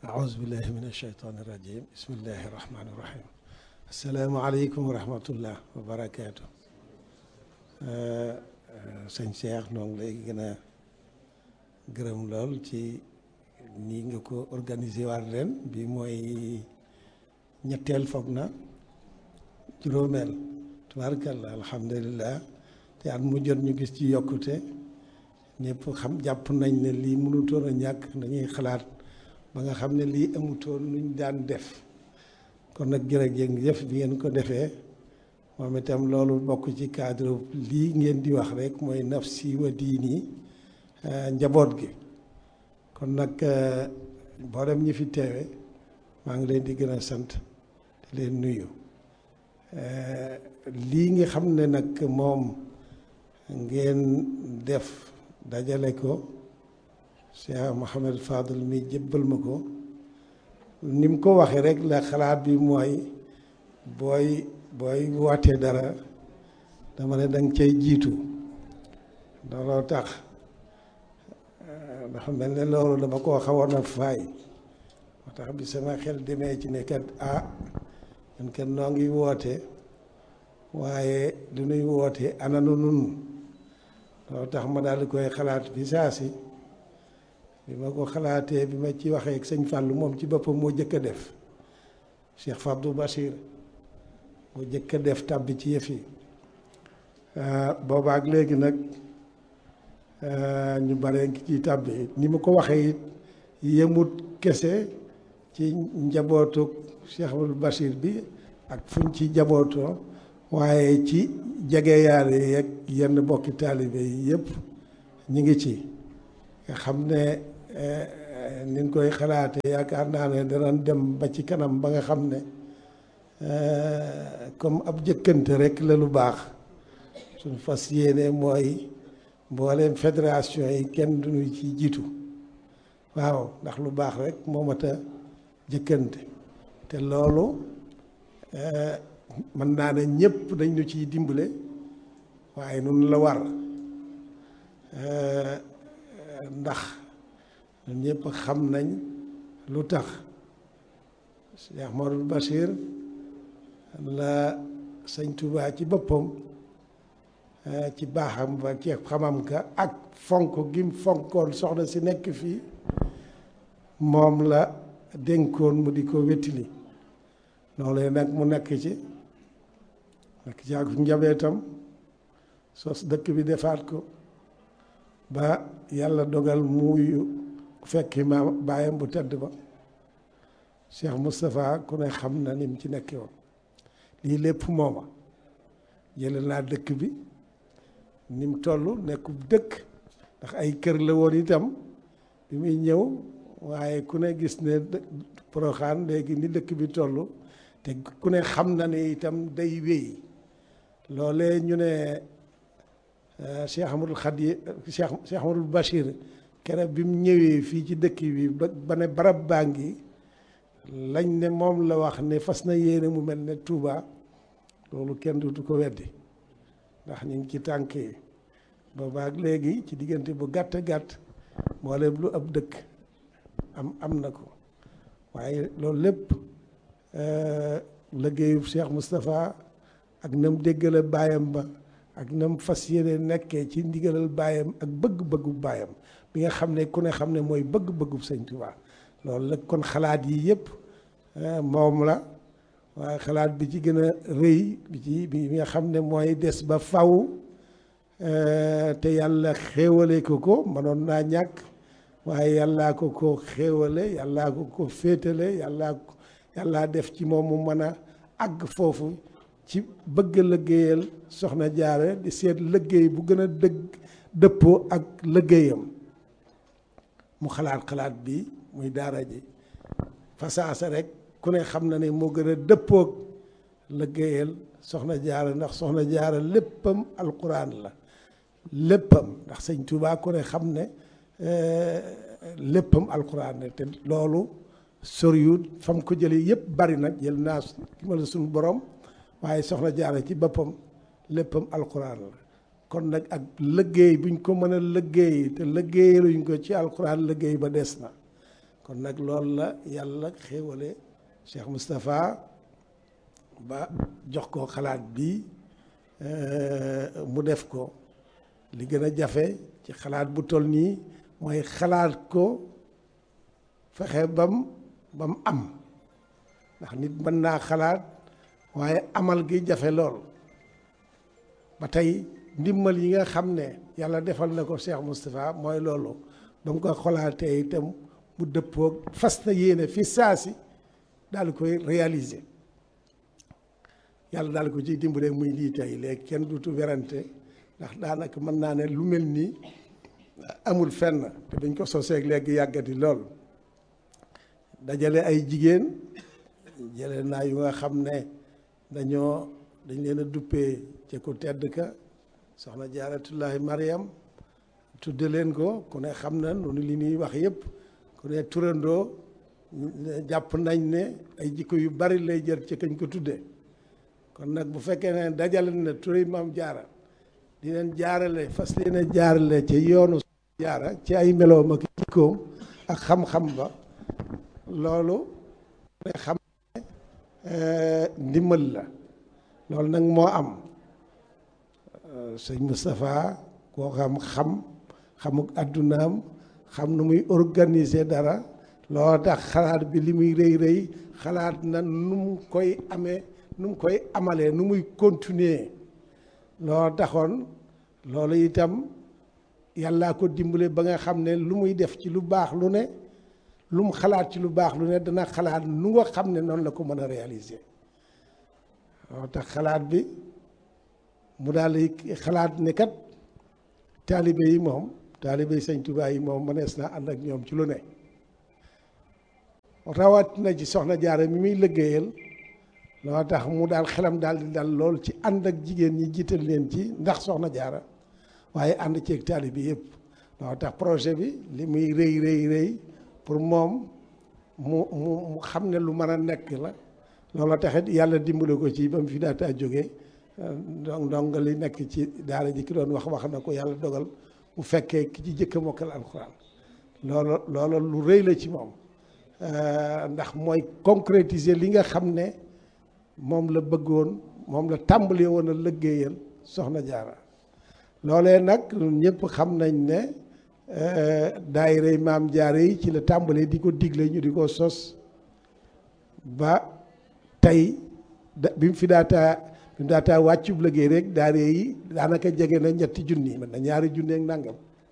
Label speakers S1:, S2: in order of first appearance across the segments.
S1: أعوذ بالله من الشيطان الرجيم بسم الله الرحمن الرحيم السلام عليكم ورحمة الله وبركاته sëñ Cheikh noo ngi lay gën a gërëm lool ci nii nga ko organisé waat ren bi mooy ñetteel foog na juróomeel tubaarkalla alhamdulillah te at mu jot ñu gis ci yokkute ñëpp xam jàpp nañ ne lii mënutoon a ñàkk dañuy xalaat ba nga xam ne lii amutoon luñ daan def kon nag jërëjëf bi ngeen ko defee moom itam loolu bokk ci cadre lii ngeen di wax rek mooy nafsi wa diini njaboot gi kon nag mboolem ñi fi teewe maa ngi leen di gën a sant di leen nuyu lii nga xam ne nag moom ngeen def dajale ko Cheikh Mouhamed Fadel mi jébbal ma ko ni mu ko waxee rek la xalaat bi mooy booy wootee dara dama ne danga cay jiitu looloo tax dafa mel ne loolu dama koo xawoon a faay moo tax bi sama xel demee ci ne kat ñun kat noo ngi woote waaye lu nuy woote ananu nun loolu tax ma daal di koy xalaat bi saa si bi ma ko xalaatee bi ma ci waxee ak sëñ Fallou moom ci boppam moo jëkk a def Cheikh Fabdou Bachir moo jëkk a def tàbbi ci yëf yi boobaak léegi nag ñu bare ngi ciy tàbbi ni ma ko waxee it yemut kese ci njabootu Cheikh Fabdou Bachir bi ak fuñ ci njabootoo waaye ci jegeyaale yeeg yenn bokki taalibe yi yëpp ñu ngi ci nga xam ne ni ñu koy xalaate yaakaar naa ne danañ dem ba ci kanam ba nga xam ne comme ab jëkkante rek la lu baax suñu fas yéene mooy mbooleem fédération yi kenn duñu ci jiitu waaw ndax lu baax rek moo mat a jëkkante te loolu mën naa ne ñëpp dañ ñu ciy dimbale waaye nun la war ndax ñun ñëpp xam nañ lu tax Cheikh Modou Bachir la sëñ Touba ci boppam ci baaxam ba ci xamam ka ak fonk gim fonkoon soxna si nekk fii moom la dénkoon mu di ko wettili loolu nag mu nekk ci ak njabootam sos dëkk bi defaat ko ba yàlla dogal muuyu fekki ma baayam bu tedd ba Cheikh Moustapha ku ne xam na ni mu ci nekke woon lii lépp mooma jële naa dëkk bi ni mu toll nekkub dëkk ndax ay kër la woon itam bi muy ñëw waaye ku ne gis ne Porokhane léegi ni dëkk bi toll te ku ne xam na ne itam day wéy loolee ñu ne Cheikh Amadou Khadi Cheikh Amadou Bachir keroog bi mu ñëwee fii ci dëkk bi ba ne barab baa ngi lañ ne moom la wax ne fas na yéene mu mel ne Touba loolu kenn du ko weddi ndax ñu ngi ci tànk yi boobaak léegi ci diggante bu gàtt gàtt mboolem lu ab dëkk am na ko waaye loolu lépp liggéeyu Cheikh Moustapha ak nam déggale baayam ba ak nam fas yéene nekkee ci ndigalal baayam ak bëgg-bëggu baayam bi nga xam ne ku ne xam ne mooy bëgg-bëggu sëñ Tuubaa loolu la kon xalaat yi yëpp moom la waaye xalaat bi ci gën a rëy bi nga xam ne mooy des ba faw te yàlla xéewale ko mënoon naa ñàkk waaye yàllaa ko xéewale yàllaa ko féetale yàllaa def ci moom mu mën a àgg foofu ci bëgg liggéeyal soxna jaare di seet liggéey bu gën a dëppoo ak liggéeyam mu xalaat bi muy daara ji fasaasa rek ku ne xam na ne moo gën a dëppoog liggéeyal soxna jaare ndax soxna jaare léppam alquran la léppam ndax sëñ Tuubaa ku ne xam ne léppam alquran la te loolu soriwut fam ko jëlee yëpp bari nag jël naa ki ma la suñu borom waaye soxna jaara ci boppam léppam alquran la kon nag ak liggéey buñ ko mën a liggéey te liggéeyaluñ ko ci alquran liggéey ba des na kon nag loolu la yàlla xéewale Cheikh Moustapha ba jox ko xalaat bi mu def ko. li gën a jafe ci xalaat bu toll nii mooy xalaat ko fexe bam am ndax nit mën naa xalaat waaye amal gi jafe lool ba tey ndimbal yi nga xam ne yàlla defal na ko Cheikh Moustapha mooy loolu ba mu ko xalaatee itam mu dëppoo fas na yéene fi saasi daal koy réaliser yàlla daal ko ciy dimbale muy lii tey léegi kenn dutu werante ndax daanaka mën naa ne lu mel nii amul fenn te dañ ko soseeg léegi yàggati lool dajale ay jigéen jële naa yu nga xam ne dañ leen a duppee ci ku tedd ka soxna Jaaratullaahi Mariam tudde leen ko ku ne xam na noonu li ñuy wax yëpp ku ne turandoo jàpp nañ ne ay jikko yu bari lay jël ci kañ ko tudde kon nag bu fekkee ne dajale na turi Maam Jaara di leen jaarale fas leen a jaarale ci yoonu jaara ci ay meloom ak jikkoom ak xam-xam ba loolu ne xam ne ndimbal la loolu nag moo am sëñ Moustapha koo xamuk addunaam xam nu muy organiser dara loo tax xalaat bi li muy rëy xalaat na nu mu koy amee nu mu koy amalee nu muy continuer loo taxoon loolu itam yàllaa ko dimbale ba nga xam ne lu muy def ci lu baax lu ne lu mu xalaat ci lu baax lu ne dana xalaat nu nga xam ne noonu la ko mën a réaliser loo tax xalaat bi mu daal di xalaat ne kat taalibe yi moom taalibe yi Sëñ Tuubaa yi moom mënees naa ànd ak ñoom ci lu ne rawat na ci soxna Jaara mi muy liggéeyal loo tax mu daal xelam daal di dal lool ci ànd ak jigéen ñi jiital leen ci ndax soxna Jaara waaye ànd ceeg taalibe bi yëpp loo tax projet bi li muy rëy pour moom mu xam ne lu mën a nekk la loolu taxit yàlla dimbale ko ci ba mu fi daataa jógee donc li nekk ci daara ji ki doon wax na ko yàlla dogal mu fekkee ki ci jëkk a mokkal alxuraan loolu lu rëy la ci moom ndax mooy concrétiser li nga xam ne moom la bëggoon moom la tàmbalee woon a liggéeyal soxna Jaara loolee nag ñëpp xam nañ ne daayira Maam Jaara yi ci la tàmbalee di ko digle ñu di ko sos ba tey bi mu fi daataa wàccub liggéey rek daayira yi daanaka jege na 3 junni mën na 2 junni ak nangam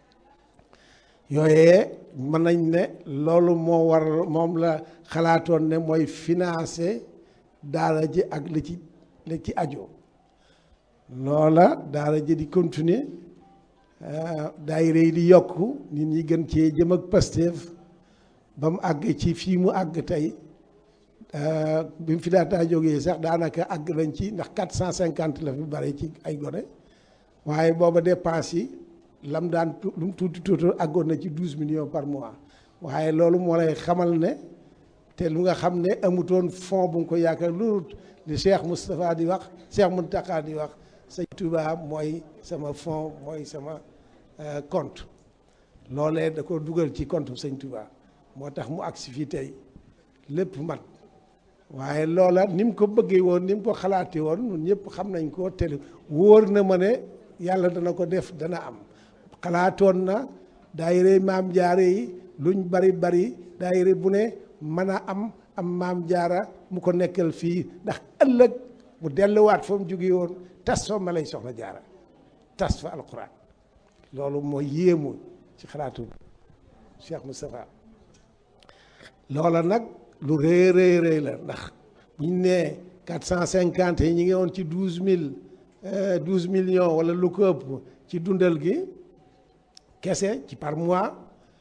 S1: yooyee mën nañ ne loolu moom la xalaatoon ne mooy financer daara ji ak li ci aju loola daara ji di continuer daayira yi di yokk nit ñi gën cee jëm ak Pastef ba mu àgg ci fii mu àgg tey bi mu fi daataa jógee sax daanaka àgg nañ ci ndax 450 la fi bare ci ay gone waaye booba dépense yi lam daan lu mu tuuti àggoon na ci 12 millions par mois waaye loolu moo lay xamal ne te lu nga xam ne amutoon fond bu nga ko yaakaar lu li Cheikh Moustapha di wax Cheikh Mountakha di wax Sëñ Tuubaa mooy sama fond mooy sama compte loolee da ko dugal ci compte Sëñ Tuubaa moo tax mu agsi fii tey lépp mat waaye loola ni mu ko bëggee woon ni mu ko xalaatee woon ñun ñëpp xam nañ ko te wóor na ma ne yàlla dana ko def dana am xalaatoon na daayira Maam Jaara yi luñ bari daayira bu ne mën a am Maam Jaara mu ko nekkal fii ndax ëllëg mu delluwaat fa mu jógee woon tas fa ma lay soxna Jaara tas fa alquran loolu mooy yéemu ci xalaatu Cheikh Moustapha loola nag lu rëy la ndax buñ nee 450 yi ñi ngi woon ci 12 millions wala lu ko ëpp ci dundal gi kese ci par mois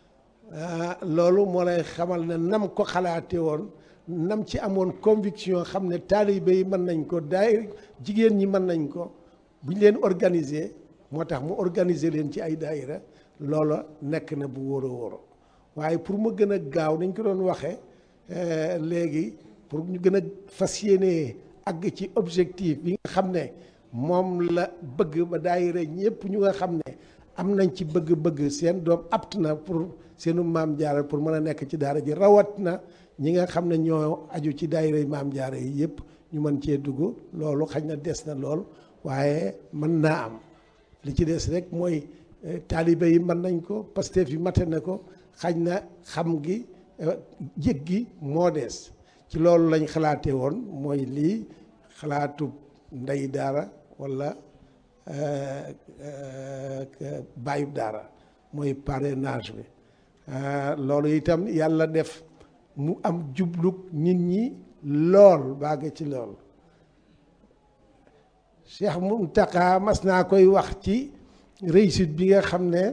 S1: loolu moo lay xamal ne nam ko xalaate woon nam ci amoon conviction xam ne taalibe yi mën nañ ko jigéen ñi mën nañ ko buñ leen organiser moo tax mu organiser leen ci ay daayira loola nekk na bu wóoro waaye pour mu gën a gaaw nañ ko doon waxee léegi pour ñu gën a fas yéene àgg ci objectif bi nga xam ne moom la bëgg ba daayira ñëpp ñu nga xam ne am nañ ci bëgg-bëgg seen doom apt na pour seenu maam jaara pour mën a nekk ci daara ji rawat na ñi nga xam ne ñoo aju ci daayira maam jaara yi yëpp ñu mën cee dugg loolu xañ na des na lool waaye mën naa am li ci des rek mooy taalibe yi mën nañ ko Pastef yi mate na ko xañ na xam gi yëg gi moo des ci loolu lañ xalaatee woon mooy lii xalaatu ndey daara walla bàyyub daara mooy parrainage bi loolu itam yàlla def mu am jublug nit ñi lool bàgg ci lool Cheikh Mountakha mas naa koy wax ci réussite bi nga xam ne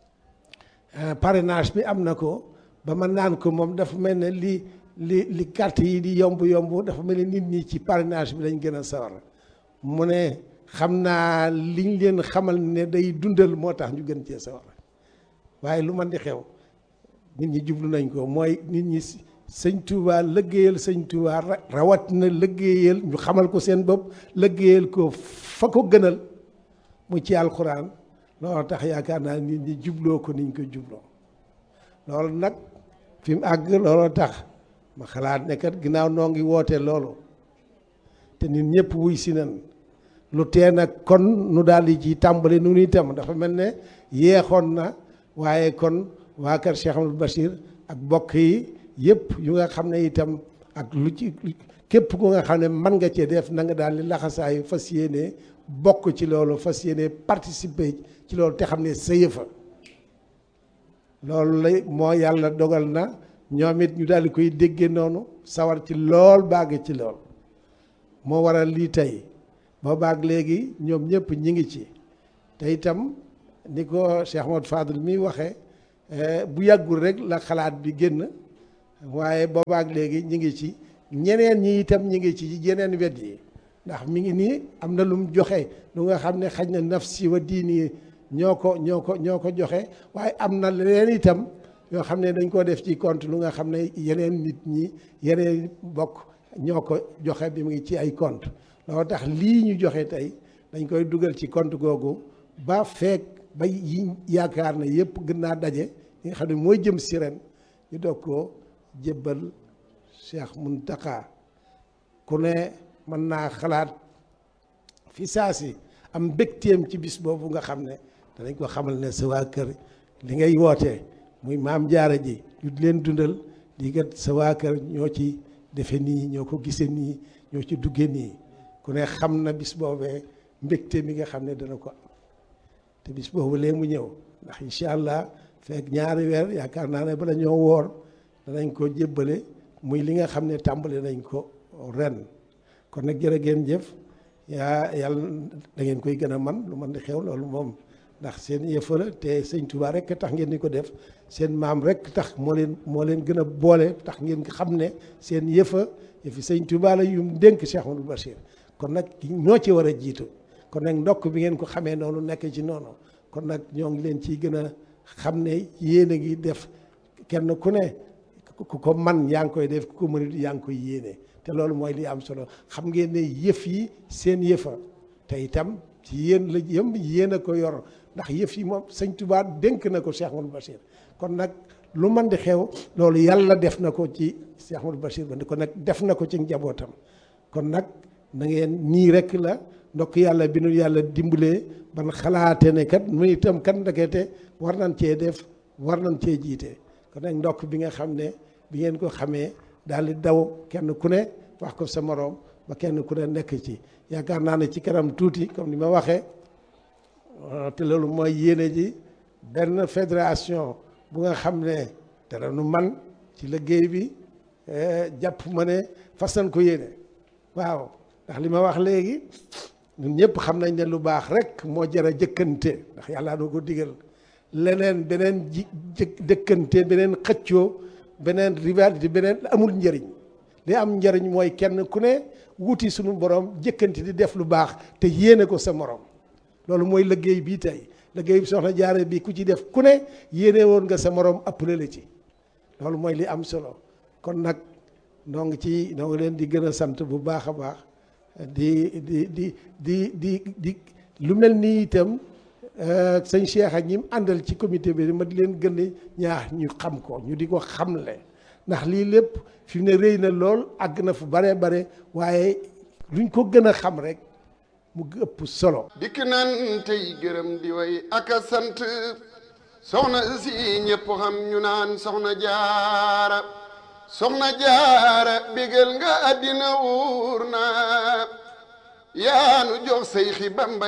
S1: parrainage bi am na ko ba ma naan ko moom dafa mel ne li carte yi di yomb dafa mel ne nit ñi ci parrainage bi lañ gën a sawar mu ne xam naa liñ leen xamal ne day dundal moo tax ñu gën cee sawar waaye lu man di xew nit ñi jublu nañ ko mooy nit ñi sëñ Touba lëggéeyal sëñ Touba rawat na lëggéeyal ñu xamal ko seen bopp lëggéeyal ko fa ko gënal mu ci alxuraan loolu tax yaakaar naa nit ñi jubloo ko niñ ko jubloo loolu nag fi mu àgg looloo tax ma xalaat ne kat ginnaaw noo ngi woote loolu te nit ñëpp wuy si nan lu tee nag kon nu daal di ci tàmbali nu itam dafa mel ne yeexoon na waaye kon waa kër Cheikh Amadou Bachir ak bokk yi yëpp yu nga xam ne itam ak lu ci képp ku nga xam ne mën nga cee def na nga daal di laxasaayu fas yéene bokk ci loolu fas yéene participer ci loolu te xam ne sa yëfa loolu lay moo yàlla dogal na ñoom it ñu daal di koy déggee noonu sawar ci lool bàgg ci lool moo waral lii tey ba baag léegi ñoom ñëpp ñi ngi ci te itam ni ko Cheikh Ahmadou Fadel mi waxee bu yàggul rek la xalaat bi génn waaye boobaak léegi ñi ngi ci ñeneen ñi itam ñi ngi ci yeneen wet yi ndax mi ngi nii am na lu mu joxe lu nga xam ne xaj na nafsi wa diini ñoo ko joxe waaye am na leneen itam yoo xam ne dañ ko def ci compte lu nga xam ne yeneen nit ñi yeneen bokk ñoo ko joxe bi mu ngi ci ay compte loolu tax lii ñu joxe tey dañ koy dugal ci compte googu ba feek ba yi yaakaar na yëpp gën naa daje li nga xam ne mooy jëm si ren ñu doog ko jébbal Cheikh Mountakha ku ne mën naa xalaat fi saa si am mbégteem ci bis boobu nga xam ne danañ ko xamal ne sa waa kër li ngay wootee muy maam jaara ji ñu leen dundal di kat sa waa kër ñoo ci defe nii ñoo ko gisee nii ñoo ci duggee nii ku ne xam na bis boobee mbégte mi nga xam ne dana ko am te bis boobu lee mu ñëw ndax incha allah fekk ñaari weer yaakaar naa ne bala ñoo woor danañ ko jébbale muy li nga xam ne tàmbali nañ ko ren kon nag jërë ngeen jëf yàlla da ngeen koy gën a man lu man di xew loolu moom ndax seen yëfa la te sëñ Touba rek tax ngeen di ko def seen maam rek tax moo leen gën a boole tax ngeen xam ne seen yëfi sëñ Touba la yum dénk Cheikh Amadou Bachir kon nag ñoo ci war a jiitu kon nag ndokk bi ngeen ko xamee noonu nekk ci noonu kon nag ñoo ngi leen ciy gën a xam ne yéen a ngi def kenn ku ne ku ko man yaa ngi koy def ku ko mënut yaa ngi koy yéene te loolu mooy li am solo xam ngeen ne yëf yi seen yëfa te itam ci yéen la yëm yéen a ko yor ndax yëf yi moom sëñ Touba dénk na ko Cheikh Amadou Bachir kon nag lu man di xew loolu yàlla def na ko ci Cheikh Amadou Bachir ba kon nag def na ko ci njabootam kon nag na ngeen nii rek la ndokk yàlla bi nu yàlla dimbalee ban xalaate ne kat nu itam kat ndekete war nañ cee def war nañ cee jiite kon nag ndokk bi nga xam ne bi ngeen ko xamee daal di daw kenn ku ne wax ko sa moroom ba kenn ku ne nekk ci yaakaar naa ne ci kanam tuuti comme ni ma waxee te loolu mooy yéene ji benn fédération bu nga xam ne dara nu man ci liggéey bi jàpp ma ne fas nañ ko yéene waaw ndax li ma wax léegi ñun ñëpp xam nañ ne lu baax rek moo jar a jëkkante ndax yàlla doo ko digal leneen beneen dëkkante beneen xëccoo beneen rivalité beneen amul njëriñ li am njëriñ mooy kenn ku ne wuti suñu borom jëkkante di def lu baax te yéene ko sa morom loolu mooy liggéey bii tey liggéey bi soxna jaare bi ku ci def ku ne yéene woon nga sa morom appelé la ci loolu mooy li am solo kon nag noo ngi leen di gën a sant bu baax a baax di lu mel nii itam sëñ Cheikh ak ñi mu àndal ci comité bi ma di leen gën a ñaax ñu xam ko ñu di ko xamle ndax lii lépp fi mu ne rëy na lool àgg na fu bare bare waaye luñ ko gën a xam rek mu ëpp solo.
S2: dikk nan tey gërëm di way ak a sant soxna si ñëpp xam ñu naan soxna jaara bégal nga àddina wuur na yaanu jox say xi Bamba